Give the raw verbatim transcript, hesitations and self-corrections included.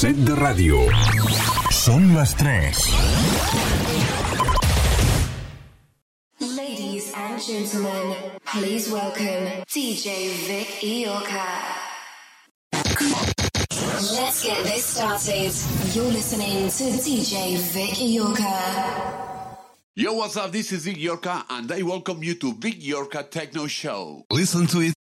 set de ràdio. Són les tres. Ladies and gentlemen, please welcome D J Vic Iorka. Let's get this started. You're listening to D J Vic Iorka. Yo, what's up? This is Vic Iorka, and I welcome you to Vic Iorka Techno Show. Listen to it